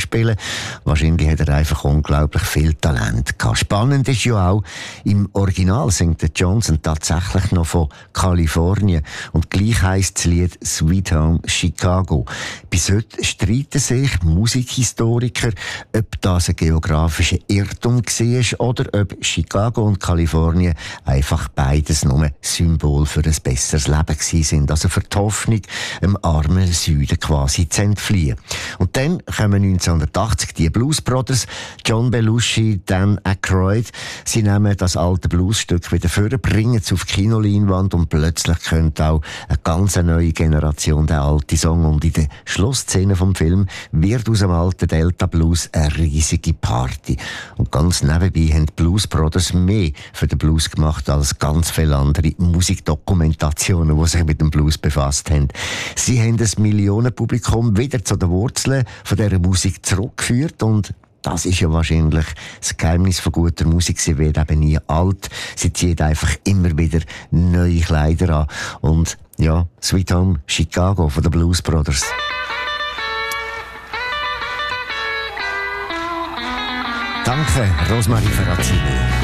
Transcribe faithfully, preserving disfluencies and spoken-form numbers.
spielen. Wahrscheinlich hat er einfach unglaublich viel Talent gehabt. Spannend ist ja auch, im Original singt der Johnson tatsächlich noch von Kalifornien. Und gleich heisst das Lied Sweet Home Chicago. Bis heute streiten sich Musikhistoriker, ob das ein geografischer Irrtum war oder ob Chicago und Kalifornien einfach beides nur Symbol für ein besseres Leben gewesen sind. Also für die Hoffnung, im armen Süden quasi zu entfliehen. Und dann kommen neunzehnhundertachtzig die Blues Brothers, John Belushi, Dan Aykroyd. Sie nehmen das alte Bluesstück wieder vor, bringen es auf die Kinoleinwand und plötzlich könnte auch eine ganz neue Generation den alten Song. Und in der Schlussszene vom Film wird aus dem alten Delta Blues eine riesige Party. Und ganz nebenbei haben die Blues Brothers mehr für den Blues gemacht als ganz viele andere Musikdokumentationen, die sich mit dem Blues befasst haben. Sie haben das Millionenpublikum wieder zu den Wurzeln von dieser Musik zurückgeführt und das ist ja wahrscheinlich das Geheimnis von guter Musik. Sie wird eben nie alt. Sie zieht einfach immer wieder neue Kleider an. Und ja, Sweet Home Chicago von den Blues Brothers. Danke, Rosmarie Ferrazzini.